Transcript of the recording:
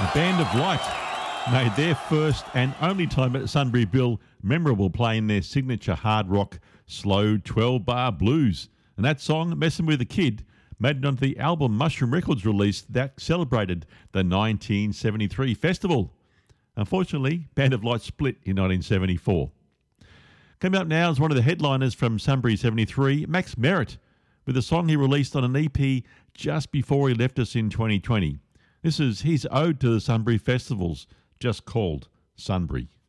Band of Light made their first and only time at Sunbury Bill memorable playing their signature hard rock slow 12-bar blues. And that song, Messin' With a Kid, made it onto the album Mushroom Records release that celebrated the 1973 festival. Unfortunately, Band of Light split in 1974. Coming up now is one of the headliners from Sunbury 73, Max Merritt, with a song he released on an EP just before he left us in 2020. This is his ode to the Sunbury festivals, just called Sunbury.